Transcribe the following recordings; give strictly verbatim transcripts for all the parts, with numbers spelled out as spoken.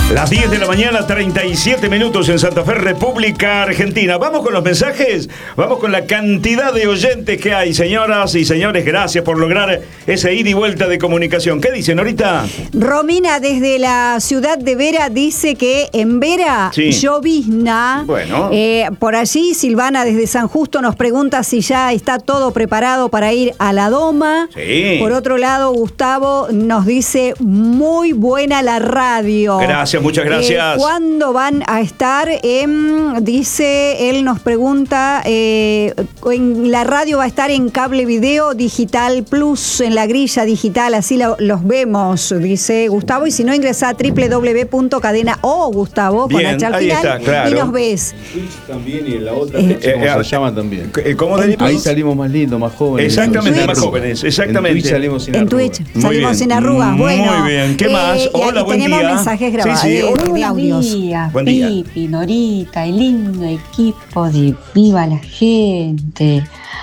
Las diez de la mañana, treinta y siete minutos en Santa Fe, República Argentina. Vamos con los mensajes, vamos con la cantidad de oyentes que hay. Señoras y señores, gracias por lograr ese ida y vuelta de comunicación. ¿Qué dicen ahorita? Romina desde la ciudad de Vera dice que en Vera Sí. llovizna. Bueno. Eh, por allí Silvana desde San Justo nos pregunta si ya está todo preparado para ir a la Doma. Sí. Por otro lado, Gustavo nos dice muy buena la radio. Gracias, muchas gracias. Eh, ¿Cuándo van a estar? En, dice, él nos pregunta, eh, en la radio va a estar en Cable Video Digital Plus, en la grilla digital, así lo, los vemos, dice Gustavo, y si no ingresa a doble u doble u doble u punto cadena o Gustavo Bien, con H al ahí final está, claro. y nos ves. Twitch también y en la otra, Eh, ¿cómo eh, se llama también? Eh, ¿Cómo, Denis? Ahí salimos más lindos, más jóvenes. Exactamente, En más Twitch. jóvenes, exactamente. En Twitch salimos sin En arrugas. Twitch Muy salimos bien. sin arrugas. Muy Bueno, bien. ¿Qué eh, más? y Hola, aquí buen tenemos día. mensajes Sí, grabados, sí, de, hola. de Buenos audios. días, Buen día. Pipi, Norita, el lindo equipo de Viva la Gente.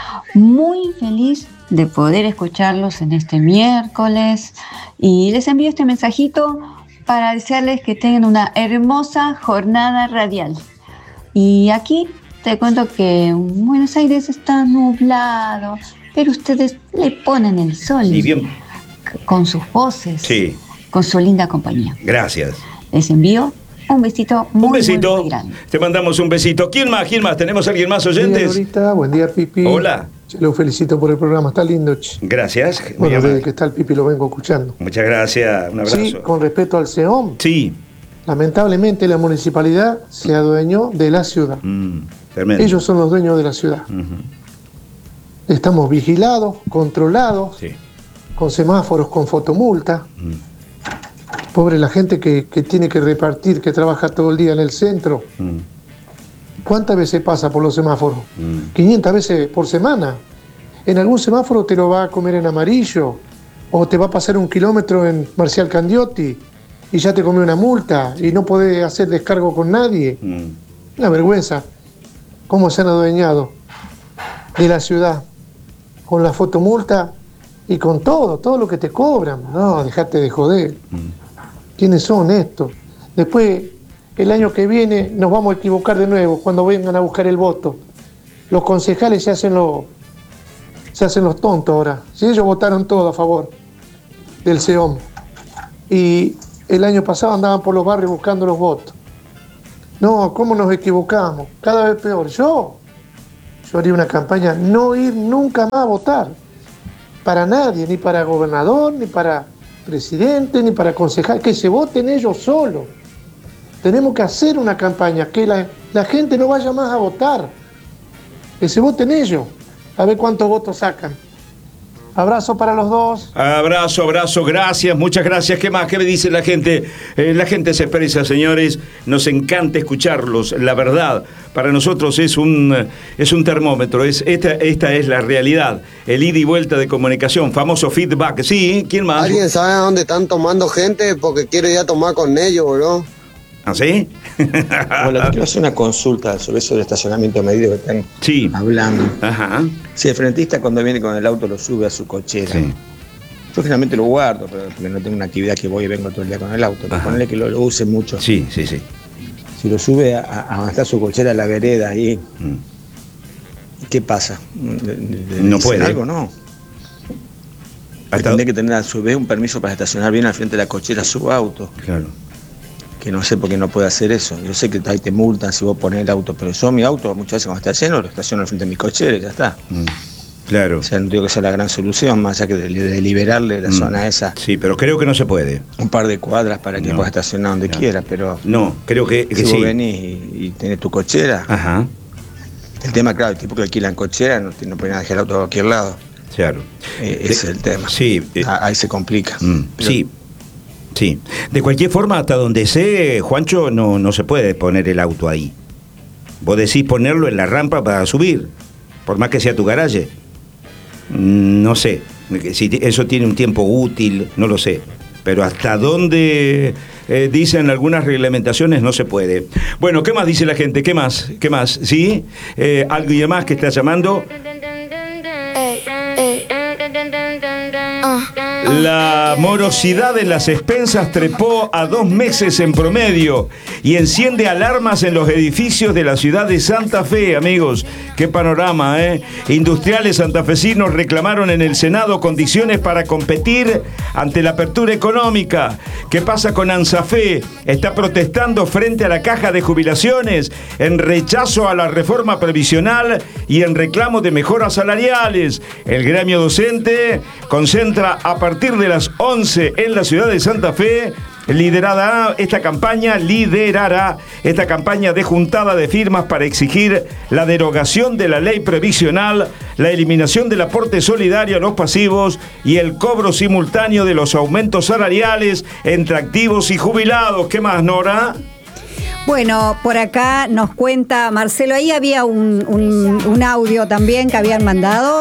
Muy feliz de poder escucharlos en este miércoles y les envío este mensajito para desearles que tengan una hermosa jornada radial. Y aquí te cuento que en Buenos Aires está nublado, pero ustedes le ponen el sol Y bien, con sus voces, sí, con su linda compañía. gracias. Les envío un besito muy, Un besito. muy, muy grande. Te mandamos un besito. ¿Quién más? ¿Quién más? ¿Tenemos alguien más Buen día, oyentes? Norita. Buen día, Pipi. Hola. Che, lo felicito por el programa, está lindo. Che. Gracias. Muy Bueno, amable. desde que está el Pipi lo vengo escuchando. Muchas gracias. Un abrazo. Sí, con respecto al SEOM, Sí. lamentablemente la municipalidad se adueñó de la ciudad. Mm, tremendo. Ellos son los dueños de la ciudad. Ujú. Estamos vigilados, controlados, Sí. con semáforos, con fotomulta. Mm. Pobre la gente que, que tiene que repartir, que trabaja todo el día en el centro. Mm. ¿Cuántas veces pasa por los semáforos? Mm. quinientas veces por semana. En algún semáforo te lo va a comer en amarillo, o te va a pasar un kilómetro en Marcial Candiotti y ya te come una multa y no podés hacer descargo con nadie. Mm. Una vergüenza. ¿Cómo se han adueñado de la ciudad? Con la fotomulta y con todo, todo lo que te cobran. No, dejate de joder. Mm. ¿Quiénes son estos? Después, el año que viene nos vamos a equivocar de nuevo cuando vengan a buscar el voto. Los concejales se hacen los, se hacen los tontos ahora. Si ellos votaron todo a favor del SEOM. Y el año pasado andaban por los barrios buscando los votos. No, ¿cómo nos equivocamos? Cada vez peor. Yo, yo haría una campaña, no ir nunca más a votar. Para nadie, ni para gobernador, ni para presidente, ni para concejal. Que se voten ellos solos. Tenemos que hacer una campaña, que la, la gente no vaya más a votar. Que se voten ellos. A ver cuántos votos sacan. Abrazo para los dos. Abrazo, abrazo, gracias, muchas gracias. ¿Qué más? ¿Qué me dice la gente? Eh, la gente se expresa, señores. Nos encanta escucharlos. La verdad, para nosotros es un, es un termómetro. Es, esta, esta es la realidad. El ida y vuelta de comunicación, famoso feedback. Sí, ¿quién más? ¿Alguien sabe a dónde están tomando gente? Porque quiero ir a tomar con ellos, bro. ¿Ah, sí? Hola, te quiero hacer una consulta sobre eso del estacionamiento medido que están Sí. hablando. Ajá. Si el frentista cuando viene con el auto lo sube a su cochera. Sí. Yo generalmente lo guardo, pero porque no tengo una actividad que voy y vengo todo el día con el auto. Pero Ajá. ponele que lo, lo use mucho. Sí, sí, sí. Si lo sube a, a avanzar su cochera a la vereda ahí, Mm. ¿qué pasa? ¿Le- le- le No dicen puede. algo? No. Hasta- Tendría que tener a su vez un permiso para estacionar bien al frente de la cochera su auto. Claro. Que no sé por qué no puede hacer eso. Yo sé que ahí te multan si vos pones el auto, pero yo mi auto muchas veces cuando está lleno lo estaciono al frente de mi cochera y ya está. Mm. Claro. O sea, no digo que sea la gran solución, más allá que de, de liberarle la Mm. zona esa Sí, pero creo que no se puede. un par de cuadras para que No. puedas estacionar donde No. quieras, pero No, creo que, que si sí. vos venís y, y tenés tu cochera, Ajá. el tema, claro, el tipo que alquilan cochera no, no pueden dejar el auto a cualquier lado. Claro. Eh, ese es el tema. Sí. eh, Ah, ahí se complica. Mm, Pero- sí, sí. De cualquier forma, hasta donde sé, Juancho, no, no se puede poner el auto ahí. Vos decís ponerlo en la rampa para subir, por más que sea tu garaje. Mm, No sé, si t- eso tiene un tiempo útil, no lo sé. Pero hasta donde eh, dicen algunas reglamentaciones no se puede. Bueno, ¿qué más dice la gente? ¿Qué más? ¿Qué más? ¿Sí? Eh, ¿Alguien más que está llamando? Ey, ey, uh, La morosidad en las expensas trepó a dos meses en promedio y enciende alarmas en los edificios de la ciudad de Santa Fe, amigos. Qué panorama, ¿eh? Industriales santafesinos reclamaron en el Senado condiciones para competir ante la apertura económica. ¿Qué pasa con ANSAFE? Está protestando frente a la caja de jubilaciones en rechazo a la reforma previsional y en reclamo de mejoras salariales. El gremio docente concentra a partir de las once en la ciudad de Santa Fe. Liderará esta campaña, liderará esta campaña de juntada de firmas para exigir la derogación de la ley previsional, la eliminación del aporte solidario a los pasivos y el cobro simultáneo de los aumentos salariales entre activos y jubilados. ¿Qué más, Nora? Bueno, por acá nos cuenta Marcelo, ahí había un, un, un audio también que habían mandado.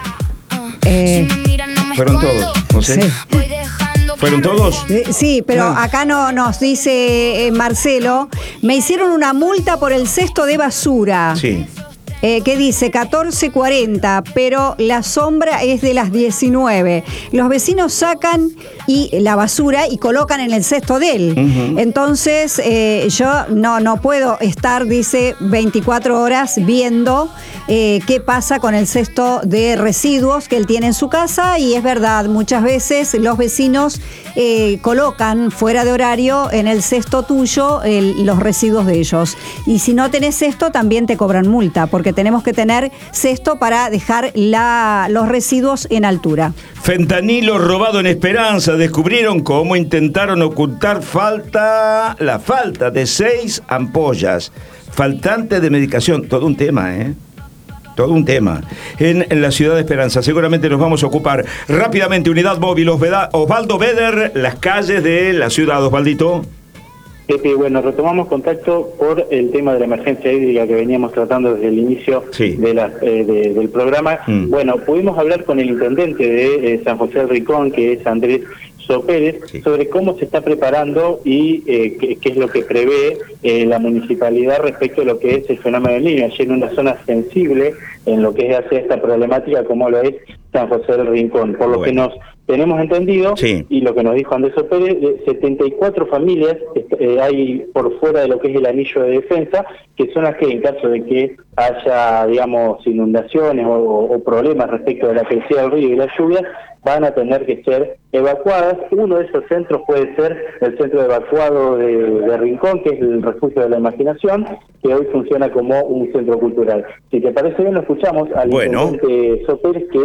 Eh, Fueron todos, no sé. Sí. ¿Fueron todos? Sí, pero acá no nos dice eh, Marcelo, me hicieron una multa por el cesto de basura. Sí. Eh, que dice catorce cuarenta, pero la sombra es de las diecinueve. Los vecinos sacan y la basura y colocan en el cesto de él. Uh-huh. Entonces, eh, yo no, no puedo estar, dice, veinticuatro horas viendo eh, qué pasa con el cesto de residuos que él tiene en su casa. Y es verdad, muchas veces los vecinos eh, colocan fuera de horario en el cesto tuyo el, los residuos de ellos. Y si no tenés cesto, también te cobran multa, porque tenemos que tener cesto para dejar la, los residuos en altura. Fentanilo robado en Esperanza. Descubrieron cómo intentaron ocultar falta, la falta de seis ampollas. Faltante de medicación. Todo un tema, ¿eh? Todo un tema. En, en la ciudad de Esperanza. Seguramente nos vamos a ocupar rápidamente. Unidad móvil Osvaldo Beder, las calles de la ciudad. Osvaldito. Pepe, bueno, retomamos contacto por el tema de la emergencia hídrica que veníamos tratando desde el inicio sí. de la, eh, de, del programa. Mm. Bueno, pudimos hablar con el intendente de eh, San José del Rincón, que es Andrés Sopérez, sí. sobre cómo se está preparando y eh, qué, qué es lo que prevé eh, la municipalidad respecto a lo que es el fenómeno del Niño, allí en una zona sensible en lo que es hacia esta problemática como lo es San José del Rincón. Por lo bueno. que nos tenemos entendido, sí. y lo que nos dijo Andrés Sopérez, setenta y cuatro familias eh, hay por fuera de lo que es el anillo de defensa, que son las que en caso de que haya, digamos, inundaciones o, o problemas respecto de la crecida del río y las lluvias, van a tener que ser evacuadas. Uno de esos centros puede ser el centro evacuado de, de Rincón, que es el Refugio de la Imaginación, que hoy funciona como un centro cultural. Si te parece bien, lo escuchamos al bueno. intendente Sopérez, que